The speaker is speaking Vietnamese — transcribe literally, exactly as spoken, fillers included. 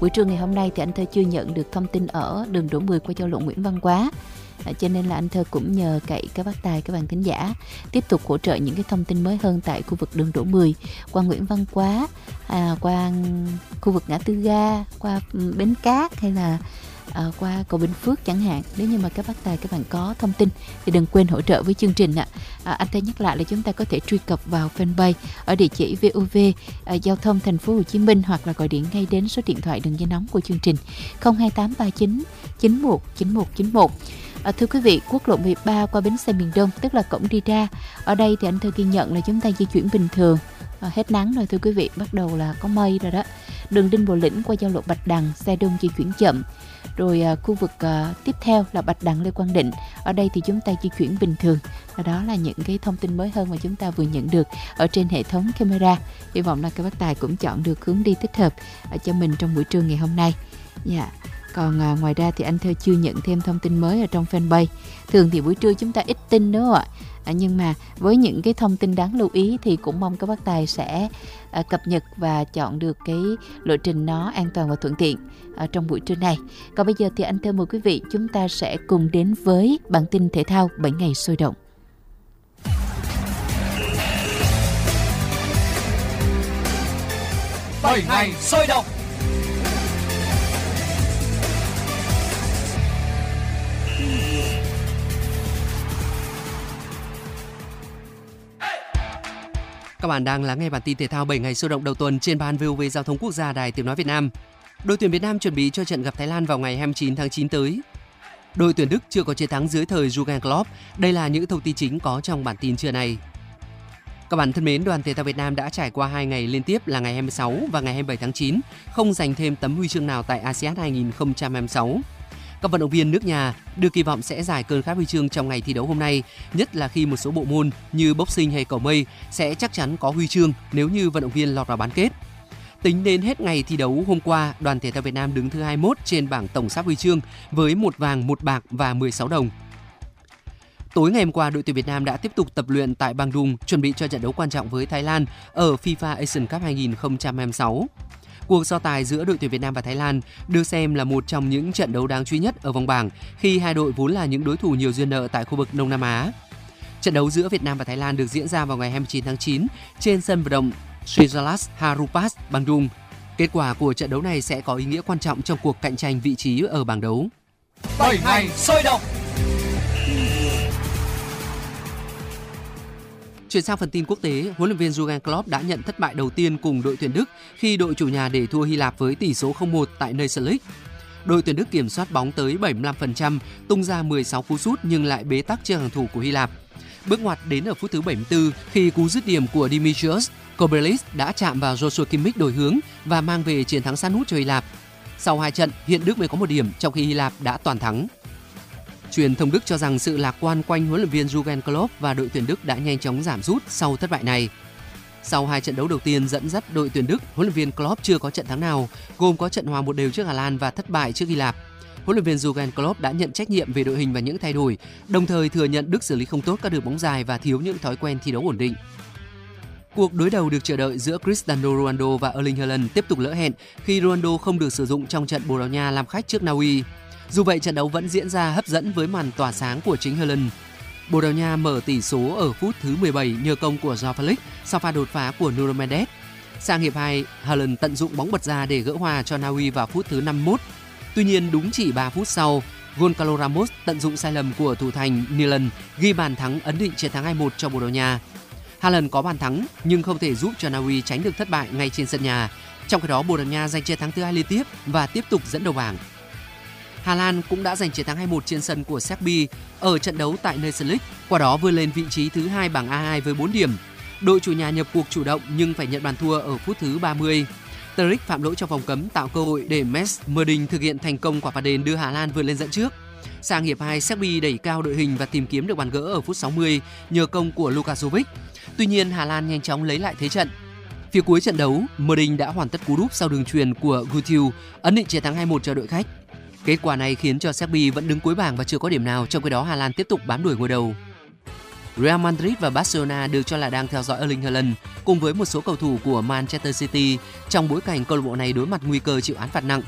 Buổi trưa ngày hôm nay thì anh Thơ chưa nhận được thông tin ở đường Đỗ mười qua giao lộ Nguyễn Văn Quá. À, cho nên là anh Thơ cũng nhờ cậy các bác tài, các bạn thính giả tiếp tục hỗ trợ những cái thông tin mới hơn tại khu vực đường Đỗ mười, qua Nguyễn Văn Quá, à, qua khu vực ngã tư ga, qua Bến Cát hay là à, qua cầu Bình Phước chẳng hạn. Nếu như mà các bác tài, các bạn có thông tin thì đừng quên hỗ trợ với chương trình ạ. À, anh Thơ nhắc lại là chúng ta có thể truy cập vào fanpage ở địa chỉ vê o vê à, Giao thông Thành phố Hồ Chí Minh, hoặc là gọi điện ngay đến số điện thoại đường dây nóng của chương trình không hai tám ba chín chín một chín một chín một. À, thưa quý vị, quốc lộ mười ba qua bến xe miền Đông, tức là cổng đi ra. Ở đây thì anh Thơ ghi nhận là chúng ta di chuyển bình thường. À, hết nắng rồi thưa quý vị, bắt đầu là có mây rồi đó. Đường Đinh Bộ Lĩnh qua giao lộ Bạch Đằng, xe đông di chuyển chậm. Rồi à, khu vực à, tiếp theo là Bạch Đằng Lê Quang Định. Ở đây thì chúng ta di chuyển bình thường. Và đó là những cái thông tin mới hơn mà chúng ta vừa nhận được ở trên hệ thống camera. Hy vọng là các bác tài cũng chọn được hướng đi thích hợp à, cho mình trong buổi trưa ngày hôm nay. Dạ. Yeah. Còn à, ngoài ra thì anh Thơ chưa nhận thêm thông tin mới ở trong fanpage. Thường thì buổi trưa chúng ta ít tin đúng không ạ? À, nhưng mà với những cái thông tin đáng lưu ý thì cũng mong các bác tài sẽ à, cập nhật và chọn được cái lộ trình nó an toàn và thuận tiện à, trong buổi trưa này. Còn bây giờ thì anh Thơ mời quý vị chúng ta sẽ cùng đến với bản tin thể thao bảy ngày sôi động. bảy ngày sôi động. Các bạn đang lắng nghe bản tin thể thao bảy ngày sôi động đầu tuần trên ban vê o vê Giao thông Quốc gia, Đài Tiếng nói Việt Nam. Đội tuyển Việt Nam chuẩn bị cho trận gặp Thái Lan vào ngày hai mươi chín tháng chín tới. Đội tuyển Đức chưa có chiến thắng dưới thời Jurgen Klopp. Đây là những thông tin chính có trong bản tin trưa nay. Các bạn thân mến, đoàn thể thao Việt Nam đã trải qua hai ngày liên tiếp là ngày hai mươi sáu và ngày hai mươi bảy tháng chín, không giành thêm tấm huy chương nào tại a sê an hai không hai sáu. Các vận động viên nước nhà được kỳ vọng sẽ giải cơn khát huy chương trong ngày thi đấu hôm nay, nhất là khi một số bộ môn như boxing hay cầu mây sẽ chắc chắn có huy chương nếu như vận động viên lọt vào bán kết. Tính đến hết ngày thi đấu hôm qua, đoàn thể thao Việt Nam đứng thứ hai mươi mốt trên bảng tổng sắp huy chương với một vàng, một bạc và mười sáu đồng. Tối ngày hôm qua, đội tuyển Việt Nam đã tiếp tục tập luyện tại Bandung chuẩn bị cho trận đấu quan trọng với Thái Lan ở FIFA Asian Cup hai không hai sáu. Cuộc so tài giữa đội tuyển Việt Nam và Thái Lan được xem là một trong những trận đấu đáng chú ý nhất ở vòng bảng khi hai đội vốn là những đối thủ nhiều duyên nợ tại khu vực Đông Nam Á. Trận đấu giữa Việt Nam và Thái Lan được diễn ra vào ngày hai mươi chín tháng chín trên sân vận động Srisalas Harupas, Bandung. Kết quả của trận đấu này sẽ có ý nghĩa quan trọng trong cuộc cạnh tranh vị trí ở bảng đấu. bảy ngày sôi động. Chuyển sang phần tin quốc tế, huấn luyện viên Jurgen Klopp đã nhận thất bại đầu tiên cùng đội tuyển Đức khi đội chủ nhà để thua Hy Lạp với tỷ số không một tại Nations League. Đội tuyển Đức kiểm soát bóng tới bảy mươi lăm phần trăm, tung ra mười sáu cú sút nhưng lại bế tắc trước hàng thủ của Hy Lạp. Bước ngoặt đến ở phút thứ bảy mươi tư khi cú dứt điểm của Dimitrios Kobelis đã chạm vào Joshua Kimmich đổi hướng và mang về chiến thắng sát nút cho Hy Lạp. Sau hai trận, hiện Đức mới có một điểm trong khi Hy Lạp đã toàn thắng. Truyền thông Đức cho rằng sự lạc quan quanh huấn luyện viên Jurgen Klopp và đội tuyển Đức đã nhanh chóng giảm sút sau thất bại này. Sau hai trận đấu đầu tiên dẫn dắt đội tuyển Đức, huấn luyện viên Klopp chưa có trận thắng nào, gồm có trận hòa một đều trước Hà Lan và thất bại trước Hy Lạp. Huấn luyện viên Jurgen Klopp đã nhận trách nhiệm về đội hình và những thay đổi, đồng thời thừa nhận Đức xử lý không tốt các đường bóng dài và thiếu những thói quen thi đấu ổn định. Cuộc đối đầu được chờ đợi giữa Cristiano Ronaldo và Erling Haaland tiếp tục lỡ hẹn khi Ronaldo không được sử dụng trong trận Bồ Đào Nha làm khách trước Na Uy. Dù vậy, trận đấu vẫn diễn ra hấp dẫn với màn tỏa sáng của chính Haaland. Bồ Đào Nha mở tỷ số ở phút thứ mười bảy nhờ công của Joao Felix sau pha đột phá của Nuno Mendes. Sang hiệp hai, Haaland tận dụng bóng bật ra để gỡ hòa cho Na Uy vào phút thứ năm mươi mốt. Tuy nhiên, đúng chỉ ba phút sau, Goncalo Ramos tận dụng sai lầm của thủ thành Nilan ghi bàn thắng ấn định chiến thắng hai một cho Bồ Đào Nha. Haaland có bàn thắng nhưng không thể giúp cho Na Uy tránh được thất bại ngay trên sân nhà. Trong khi đó, Bồ Đào Nha giành chiến thắng thứ hai liên tiếp và tiếp tục dẫn đầu bảng. Hà Lan cũng đã giành chiến thắng hai một trên sân của Serbia ở trận đấu tại Nations League, qua đó vươn lên vị trí thứ hai bảng A hai với bốn điểm. Đội chủ nhà nhập cuộc chủ động nhưng phải nhận bàn thua ở phút thứ ba mươi. Tariq phạm lỗi trong vòng cấm tạo cơ hội để Mats Merding thực hiện thành công quả phạt đền đưa Hà Lan vươn lên dẫn trước. Sang hiệp hai, Serbia đẩy cao đội hình và tìm kiếm được bàn gỡ ở phút sáu mươi nhờ công của Lukasovic. Tuy nhiên, Hà Lan nhanh chóng lấy lại thế trận. Phía cuối trận đấu, Merding đã hoàn tất cú đúp sau đường chuyền của Gutierrez, ấn định chiến thắng hai một cho đội khách. Kết quả này khiến cho Serbia vẫn đứng cuối bảng và chưa có điểm nào, trong khi đó Hà Lan tiếp tục bám đuổi ngôi đầu. Real Madrid và Barcelona được cho là đang theo dõi Erling Haaland cùng với một số cầu thủ của Manchester City trong bối cảnh câu lạc bộ này đối mặt nguy cơ chịu án phạt nặng